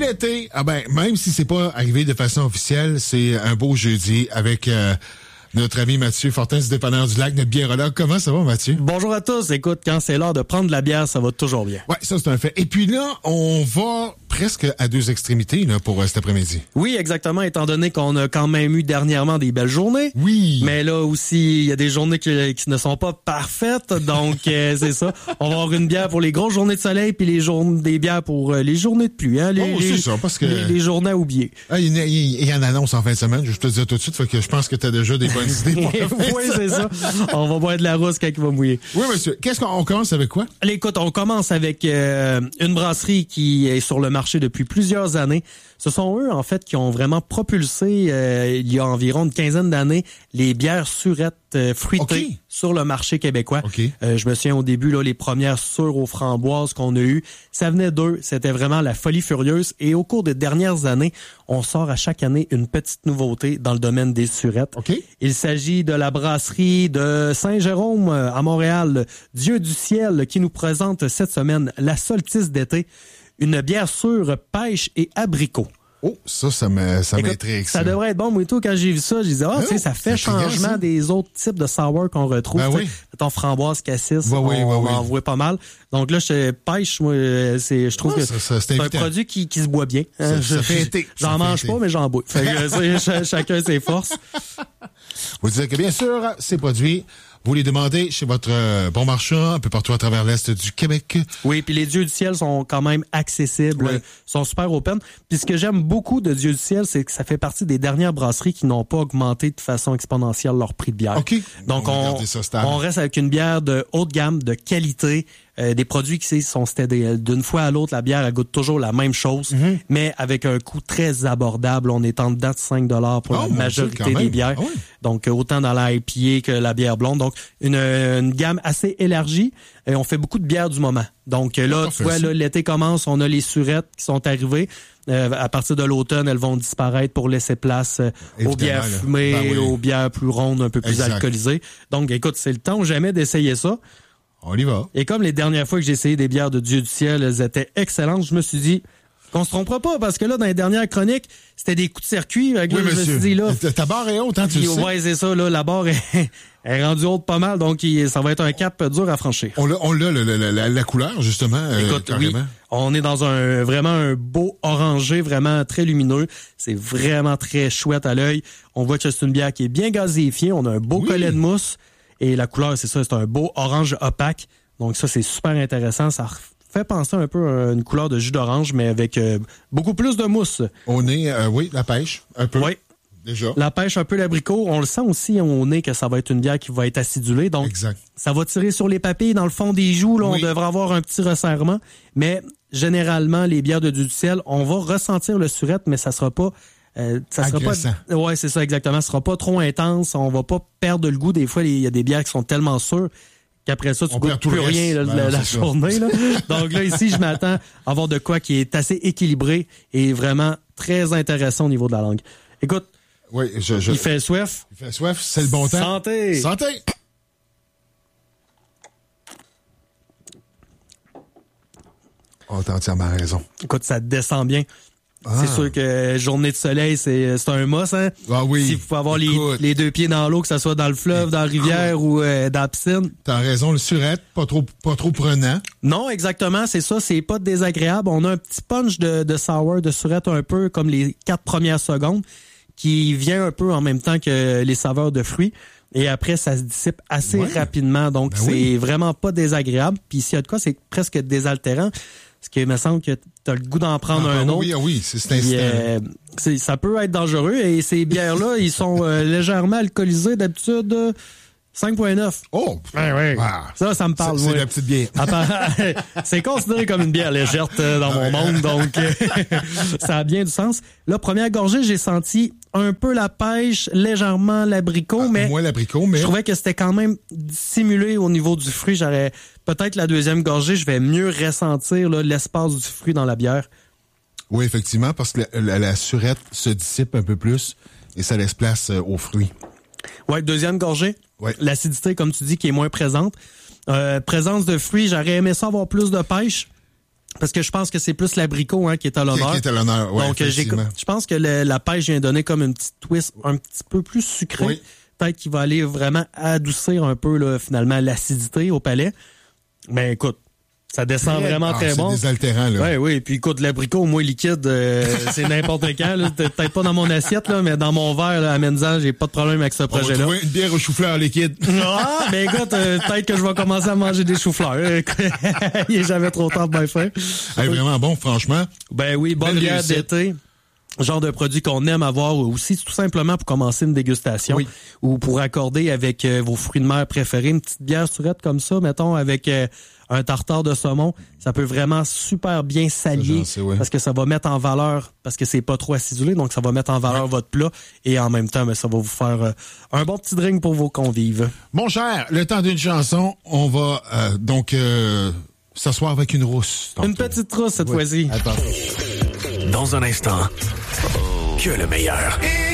l'été, même si c'est pas arrivé de façon officielle, c'est un beau jeudi avec notre ami Mathieu Fortin du Dépanneur du Lac, notre biérologue. Comment ça va, Mathieu? Bonjour à tous. Écoute, quand c'est l'heure de prendre de la bière, ça va toujours bien. Ouais, ça c'est un fait. Et puis là, on va presque à deux extrémités là, pour cet après-midi. Oui, exactement, étant donné qu'on a quand même eu dernièrement des belles journées. Oui. Mais là aussi, il y a des journées qui ne sont pas parfaites, donc c'est ça. On va avoir une bière pour les grosses journées de soleil, puis des bières pour les journées de pluie. Hein, c'est ça, parce que... les journées à oublier. Il y a une annonce en fin de semaine, je te le dis tout de suite, fait que je pense que tu as déjà des bonnes idées pour Oui, c'est ça. On va boire de la rousse quand il va mouiller. Oui, monsieur. Qu'est-ce qu'on commence avec quoi? Allez, écoute, on commence avec une brasserie qui est sur le marché depuis plusieurs années. Ce sont eux, en fait, qui ont vraiment propulsé, il y a environ une quinzaine d'années, les bières surettes fruitées sur le marché québécois. Okay. Je me souviens au début, là, les premières sûres aux framboises qu'on a eues, ça venait d'eux. C'était vraiment la folie furieuse. Et au cours des dernières années, on sort à chaque année une petite nouveauté dans le domaine des surettes. Okay. Il s'agit de la brasserie de Saint-Jérôme à Montréal, Dieu du ciel, qui nous présente cette semaine la solstice d'été. Une bière sûre pêche et abricot. Oh, ça m'intrigue. Ça devrait être bon. Moi et tout, quand j'ai vu ça, je disais, tu sais, ça fait changement ça. Des autres types de sour qu'on retrouve. Ben oui. Ton framboise, cassis, on en voit pas mal. Donc là, pêche, moi, je trouve que c'est un produit qui se boit bien. Hein, j'en mange pas, mais j'en bois. Fait que, chacun ses forces. Vous dites que bien sûr, ces produits, vous les demandez chez votre bon marchand, un peu partout à travers l'Est du Québec. Oui, puis les Dieux du ciel sont quand même accessibles, sont super open. Puis ce que j'aime beaucoup de Dieux du ciel, c'est que ça fait partie des dernières brasseries qui n'ont pas augmenté de façon exponentielle leur prix de bière. OK. Donc on reste avec une bière de haute gamme, de qualité, des produits qui sont steady. D'une fois à l'autre, la bière elle goûte toujours la même chose, mais avec un coût très abordable. On est en dedans de 5$ pour la majorité des bières. Oui. Donc autant dans la IPA que la bière blonde. Donc une gamme assez élargie. Et on fait beaucoup de bières du moment. Donc là, tu vois, là, l'été commence, on a les surettes qui sont arrivées. À partir de l'automne, elles vont disparaître pour laisser place aux bières fumées, aux bières plus rondes, un peu plus alcoolisées. Donc écoute, c'est le temps ou jamais d'essayer ça. On y va. Et comme les dernières fois que j'ai essayé des bières de Dieu du ciel, elles étaient excellentes, je me suis dit qu'on se trompera pas, parce que là, dans les dernières chroniques, c'était des coups de circuit. Là, oui, je me suis dit, là, ta barre est haute, hein, tu le sais. Ouais, c'est ça, là, la barre est rendue haute pas mal, donc ça va être un cap dur à franchir. On l'a la couleur, justement. Écoute, oui, on est dans vraiment un beau orangé, vraiment très lumineux. C'est vraiment très chouette à l'œil. On voit que c'est une bière qui est bien gazéifiée. On a un beau collet de mousse. Et la couleur, c'est ça, c'est un beau orange opaque. Donc ça, c'est super intéressant. Ça fait penser un peu à une couleur de jus d'orange, mais avec beaucoup plus de mousse. On est, la pêche, un peu. Oui. Déjà. La pêche, un peu l'abricot. On le sent aussi au nez que ça va être une bière qui va être acidulée. Donc, ça va tirer sur les papilles. Dans le fond des joues, là, on devrait avoir un petit resserrement. Mais généralement, les bières de Dieu du ciel, on va ressentir le surette, mais ça sera pas... Ouais, c'est ça exactement. Ça sera pas trop intense. On va pas perdre le goût. Des fois, il y a des bières qui sont tellement sûres qu'après ça, tu goûtes plus rien la journée. Là. Donc là, ici, je m'attends à avoir de quoi qui est assez équilibré et vraiment très intéressant au niveau de la langue. Écoute, il fait soif. Il fait soif, c'est le bon temps. Santé! Santé! Oh, t'as entièrement raison. Écoute, ça descend bien. C'est sûr que journée de soleil, c'est un must, hein? Ah oui. Si vous pouvez avoir les deux pieds dans l'eau, que ce soit dans le fleuve, dans la rivière ou dans la piscine. T'as raison, le surette, pas trop prenant. Non, exactement, c'est ça, c'est pas désagréable. On a un petit punch de sour, de surette un peu comme les 4 premières secondes, qui vient un peu en même temps que les saveurs de fruits. Et après, ça se dissipe assez rapidement. Donc, c'est vraiment pas désagréable. Puis s'il y a de quoi, c'est presque désaltérant. Parce qu'il me semble que tu as le goût d'en prendre un autre. Oui, c'est instant. Ça peut être dangereux. Et ces bières-là, ils sont légèrement alcoolisés d'habitude. 5.9. Oh! Ouais. Ça me parle. C'est la petite bière. C'est considéré comme une bière légère dans mon monde, donc ça a bien du sens. Là, première gorgée, j'ai senti un peu la pêche, légèrement l'abricot, mais moins l'abricot, mais je trouvais que c'était quand même dissimulé au niveau du fruit. J'aurais peut-être la deuxième gorgée, je vais mieux ressentir l'espace du fruit dans la bière. Oui, effectivement, parce que la surette se dissipe un peu plus et ça laisse place aux fruits. Ouais, deuxième gorgée. Ouais. L'acidité, comme tu dis, qui est moins présente. Présence de fruits, j'aurais aimé ça avoir plus de pêche. Parce que je pense que c'est plus l'abricot qui est à l'honneur. Qui est à l'honneur, oui. Donc, je pense que la pêche vient donner comme une petite twist un petit peu plus sucrée. Oui. Peut-être qu'il va aller vraiment adoucir un peu, là, finalement, l'acidité au palais. Mais écoute, ça descend vraiment très bon. C'est désaltérant, là. Oui. Puis écoute, l'abricot au moins liquide, c'est n'importe quand. Là. Peut-être pas dans mon assiette, là, mais dans mon verre, là, à Menza, j'ai pas de problème avec ce projet-là. On va trouver une bière au chou-fleur liquide. Ah, ben écoute, peut-être que je vais commencer à manger des choux-fleurs. Il est jamais trop tard de bien faire. Vraiment bon, franchement. Ben oui, bonne bière d'été. Genre de produit qu'on aime avoir aussi, tout simplement pour commencer une dégustation ou pour accorder avec vos fruits de mer préférés, une petite bière surette comme ça, mettons, avec un tartare de saumon. Ça peut vraiment super bien s'allier parce que ça va mettre en valeur, parce que c'est pas trop acidulé, donc ça va mettre en valeur votre plat et en même temps, ça va vous faire un bon petit drink pour vos convives. Mon cher, le temps d'une chanson, on va s'asseoir avec une rousse. Tantôt. Une petite rousse cette fois-ci. Attends. Dans un instant, que le meilleur.